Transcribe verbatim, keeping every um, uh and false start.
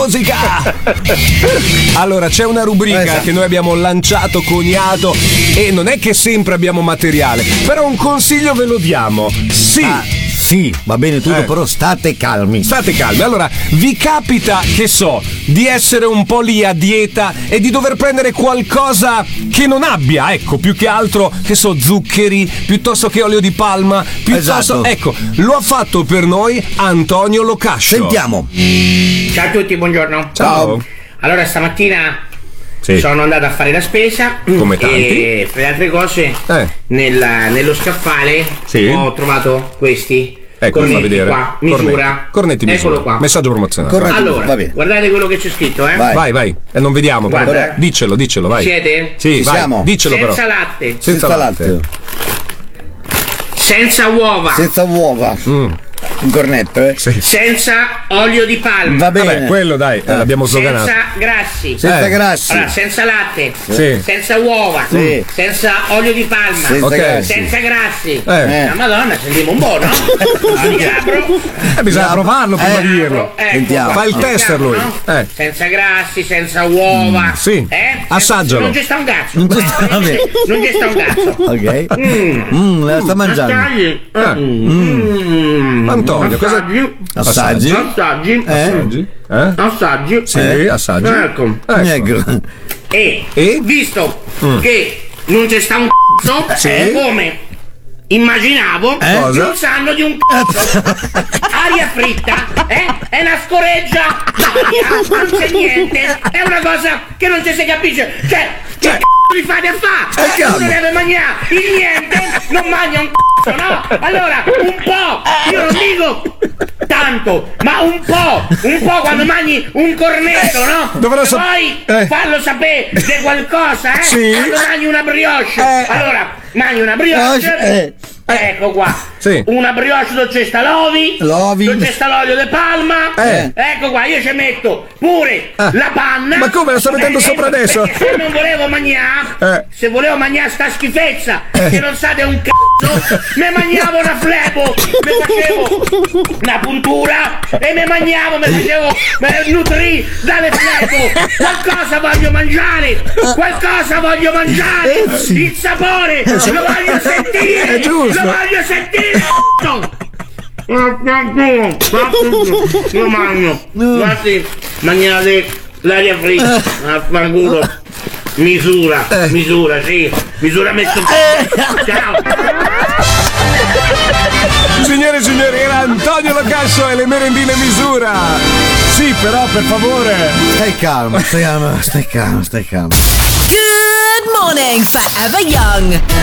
musica. Allora, c'è una rubrica esatto. che noi abbiamo lanciato, coniato, e non è che sempre abbiamo materiale, però un consiglio ve lo diamo. Sì. Ah. Sì, va bene tutto, eh. però state calmi. State calmi. Allora, vi capita, che so, di essere un po' lì a dieta e di dover prendere qualcosa che non abbia, ecco, più che altro, che so, zuccheri, piuttosto che olio di palma, piuttosto, esatto. ecco, lo ha fatto per noi Antonio Locascio. Sentiamo. Ciao a tutti, buongiorno. Ciao. Allora, stamattina sì. sono andato a fare la spesa. Come tanti. E per le altre cose, eh. nella, nello scaffale sì. ho trovato questi. Ecco, cornetti fa vedere. qua, misura. Cornetti, misura. Eccolo qua. Messaggio promozionale. Cornetti, allora, guardate quello che c'è scritto, eh. Vai, vai. vai. E non vediamo. Guarda, però. Diccelo, diccelo, vai. Siete? Sì, Ci vai. siamo. Diccelo Senza però. latte. Senza, Senza latte. latte. Senza uova. Senza uova. Mm. Un cornetto, eh? Sì. Senza olio di palma. Va bene. Vabbè, quello dai, eh, l'abbiamo sloganato. Senza grassi. Senza Eh. grassi. Allora, senza latte. Sì. Senza uova. Sì. Senza olio di palma. Senza Ok. grassi. Senza grassi. Eh. La Madonna, sentiamo un po', no? Li apro. Eh, bisogna Apro. provarlo prima Eh. di dirlo. Ecco, Sentiamo. Fa il guardiamo, tester lui. no? Eh. Senza grassi, senza uova. Mm, sì. Eh? Assaggialo. Non ci sta un cazzo. Non ci sta- vabbè. Non ci sta un cazzo. Ok. Mm. Mm, la sta mangiando. Assaggi. Eh. Mm. Antonio, cosa- Assaggi. Assaggi. Assaggi. Eh? Assaggi? Eh? Assaggi. Sì, assaggi. Ecco. Ecco. E, E? visto Mm. che non c'è sta un cazzo, Sì. come immaginavo, Eh? Cosa? non sanno di un cazzo. Aria fritta, eh? È una scoreggia d'aria, non c'è niente, è una cosa che non ci si capisce. Cioè, che cazzo li fate a fare? Eh, calma. Non deve mangiare il niente, non mangia un cazzo, no? Allora, un po', io non dico tanto, ma un po', un po' quando mangi un cornetto, no? Dovrò E sap- poi eh. farlo sapere di qualcosa, eh? Sì. Quando mangi una brioche, Eh. allora mangi una brioche, Eh. ecco qua, Sì. una brioche dove c'è sta l'ovi, L'ovi. dove c'è sta l'olio di palma, Eh. ecco qua, io ci metto pure Ah. la panna. Ma come, la sto mettendo Eh, sopra eh, adesso? perché se non volevo mangiare, Eh. se volevo mangiare sta schifezza, Eh. che non sa di un cazzo, me mangiavo una flebo, me facevo una puntura e me mangiavo, me facevo, me nutrì dalle flebo. Qualcosa voglio mangiare, qualcosa voglio mangiare, Eh, sì. il sapore, lo voglio sentire, È giusto. lo voglio sentire. Io mangio, guardi, mangiate l'aria fritta, affanculo. Misura, misura, sì, misura messo. Ciao. Signore e signori, era Antonio Locascio e le merendine misura. Sì, però, per favore. Stai calmo, stai calmo, stai calmo, stai calmo. Good morning, Forever Young.